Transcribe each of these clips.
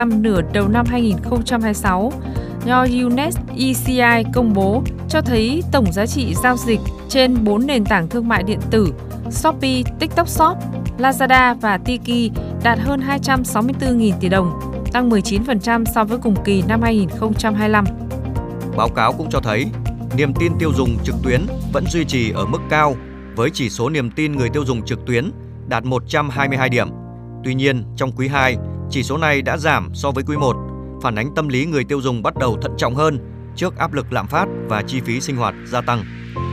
nửa đầu năm 2026 do Younes ECI công bố cho thấy tổng giá trị giao dịch trên 4 nền tảng thương mại điện tử Shopee, TikTok Shop, Lazada và Tiki đạt hơn 264.000 tỷ đồng, tăng 19% so với cùng kỳ năm 2025. Báo cáo cũng cho thấy niềm tin tiêu dùng trực tuyến vẫn duy trì ở mức cao với chỉ số niềm tin người tiêu dùng trực tuyến đạt 122 điểm. Tuy nhiên, trong quý 2, chỉ số này đã giảm so với quý 1, phản ánh tâm lý người tiêu dùng bắt đầu thận trọng hơn trước áp lực lạm phát và chi phí sinh hoạt gia tăng.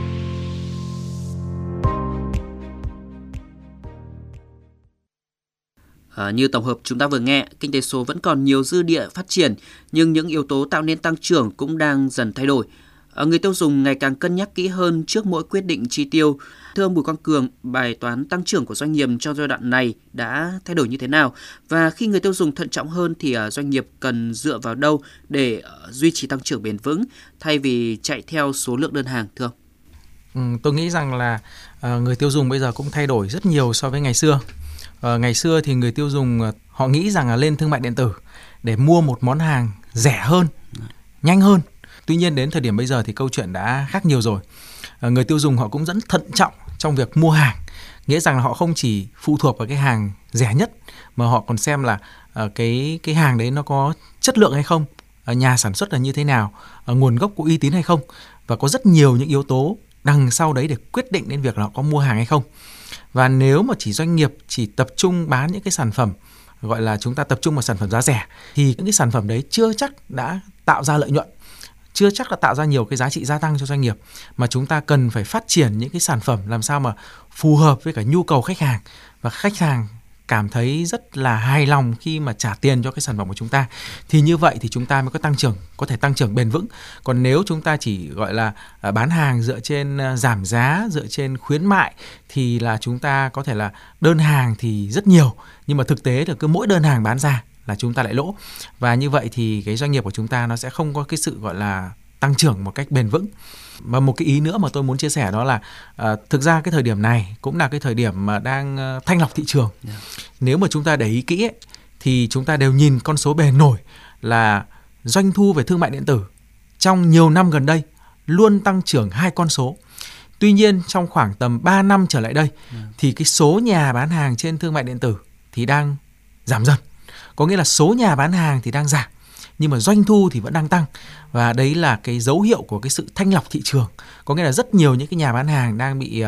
Như tổng hợp chúng ta vừa nghe, kinh tế số vẫn còn nhiều dư địa phát triển, nhưng những yếu tố tạo nên tăng trưởng cũng đang dần thay đổi. Người tiêu dùng ngày càng cân nhắc kỹ hơn trước mỗi quyết định chi tiêu. Thưa ông Bùi Quang Cường, bài toán tăng trưởng của doanh nghiệp trong giai đoạn này đã thay đổi như thế nào? Và khi người tiêu dùng thận trọng hơn thì doanh nghiệp cần dựa vào đâu để duy trì tăng trưởng bền vững thay vì chạy theo số lượng đơn hàng, thưa ông? Tôi nghĩ rằng là người tiêu dùng bây giờ cũng thay đổi rất nhiều so với ngày xưa. Ngày xưa thì người tiêu dùng họ nghĩ rằng là lên thương mại điện tử để mua một món hàng rẻ hơn, nhanh hơn. Tuy nhiên đến thời điểm bây giờ thì câu chuyện đã khác nhiều rồi. Người tiêu dùng họ cũng rất thận trọng trong việc mua hàng, nghĩa rằng là họ không chỉ phụ thuộc vào cái hàng rẻ nhất mà họ còn xem là cái hàng đấy nó có chất lượng hay không, nhà sản xuất là như thế nào, nguồn gốc có uy tín hay không, và có rất nhiều những yếu tố đằng sau đấy để quyết định đến việc là họ có mua hàng hay không. Và nếu mà doanh nghiệp chỉ tập trung bán những cái sản phẩm gọi là chúng ta tập trung vào sản phẩm giá rẻ thì những cái sản phẩm đấy chưa chắc đã tạo ra lợi nhuận, chưa chắc là tạo ra nhiều cái giá trị gia tăng cho doanh nghiệp, mà chúng ta cần phải phát triển những cái sản phẩm làm sao mà phù hợp với cả nhu cầu khách hàng và khách hàng cảm thấy rất là hài lòng khi mà trả tiền cho cái sản phẩm của chúng ta. Thì như vậy thì chúng ta mới có thể tăng trưởng bền vững. Còn nếu chúng ta chỉ gọi là bán hàng dựa trên giảm giá, dựa trên khuyến mại thì là chúng ta có thể là đơn hàng thì rất nhiều, nhưng mà thực tế là cứ mỗi đơn hàng bán ra là chúng ta lại lỗ. Và như vậy thì cái doanh nghiệp của chúng ta nó sẽ không có cái sự gọi là tăng trưởng một cách bền vững. Và một cái ý nữa mà tôi muốn chia sẻ đó là thực ra cái thời điểm này cũng là cái thời điểm mà đang thanh lọc thị trường. Nếu mà chúng ta để ý kỹ ấy, thì chúng ta đều nhìn con số bề nổi là doanh thu về thương mại điện tử trong nhiều năm gần đây luôn tăng trưởng 2 con số. Tuy nhiên trong khoảng tầm 3 năm trở lại đây thì cái số nhà bán hàng trên thương mại điện tử thì đang giảm dần. Có nghĩa là số nhà bán hàng thì đang giảm, nhưng mà doanh thu thì vẫn đang tăng. Và đấy là cái dấu hiệu của cái sự thanh lọc thị trường. Có nghĩa là rất nhiều những cái nhà bán hàng đang bị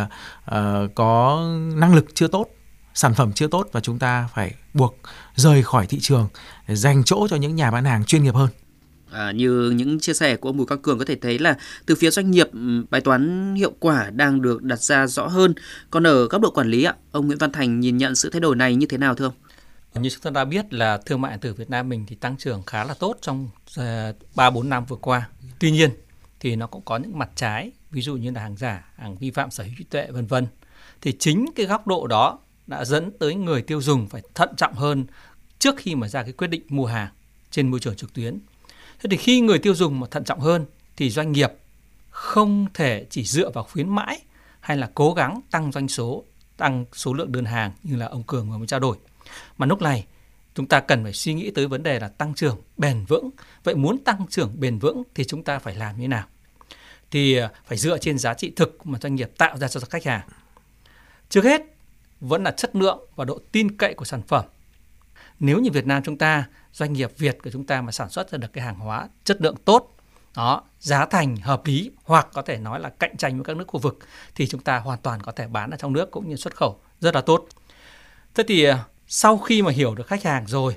có năng lực chưa tốt, sản phẩm chưa tốt, và chúng ta phải buộc rời khỏi thị trường để dành chỗ cho những nhà bán hàng chuyên nghiệp hơn. Như những chia sẻ của ông Bùi Quang Cường có thể thấy là từ phía doanh nghiệp, bài toán hiệu quả đang được đặt ra rõ hơn. Còn ở góc độ quản lý, ông Nguyễn Văn Thành nhìn nhận sự thay đổi này như thế nào thưa ông? Như chúng ta đã biết là thương mại điện tử Việt Nam mình thì tăng trưởng khá là tốt trong 3-4 năm vừa qua. Tuy nhiên thì nó cũng có những mặt trái, ví dụ như là hàng giả, hàng vi phạm sở hữu trí tuệ v.v. Thì chính cái góc độ đó đã dẫn tới người tiêu dùng phải thận trọng hơn trước khi mà ra cái quyết định mua hàng trên môi trường trực tuyến. Thế thì khi người tiêu dùng mà thận trọng hơn thì doanh nghiệp không thể chỉ dựa vào khuyến mãi hay là cố gắng tăng doanh số, tăng số lượng đơn hàng như là ông Cường vừa mới trao đổi. Mà lúc này chúng ta cần phải suy nghĩ tới vấn đề là tăng trưởng bền vững. Vậy muốn tăng trưởng bền vững thì chúng ta phải làm như thế nào? Thì phải dựa trên giá trị thực mà doanh nghiệp tạo ra cho khách hàng. Trước hết vẫn là chất lượng và độ tin cậy của sản phẩm. Nếu như Việt Nam chúng ta, doanh nghiệp Việt của chúng ta mà sản xuất ra được cái hàng hóa chất lượng tốt, đó, giá thành hợp lý, hoặc có thể nói là cạnh tranh với các nước khu vực, thì chúng ta hoàn toàn có thể bán ở trong nước cũng như xuất khẩu rất là tốt. Thế thì sau khi mà hiểu được khách hàng rồi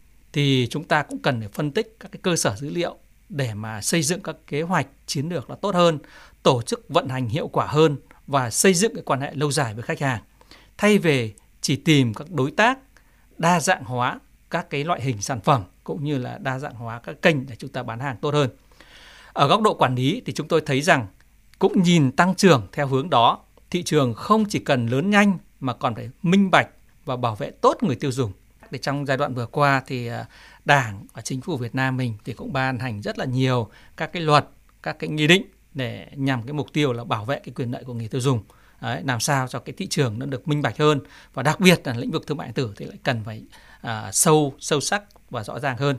thì chúng ta cũng cần phải phân tích các cái cơ sở dữ liệu để mà xây dựng các kế hoạch chiến lược là tốt hơn, tổ chức vận hành hiệu quả hơn và xây dựng cái quan hệ lâu dài với khách hàng, thay vì chỉ tìm các đối tác, đa dạng hóa các cái loại hình sản phẩm cũng như là đa dạng hóa các kênh để chúng ta bán hàng tốt hơn. Ở góc độ quản lý thì chúng tôi thấy rằng cũng nhìn tăng trưởng theo hướng đó, thị trường không chỉ cần lớn nhanh mà còn phải minh bạch và bảo vệ tốt người tiêu dùng. Để trong giai đoạn vừa qua thì Đảng và Chính phủ Việt Nam mình thì cũng ban hành rất là nhiều các cái luật, các cái nghị định để nhằm cái mục tiêu là bảo vệ cái quyền lợi của người tiêu dùng. Đấy, làm sao cho cái thị trường nó được minh bạch hơn, và đặc biệt là lĩnh vực thương mại điện tử thì lại cần phải sâu sắc và rõ ràng hơn.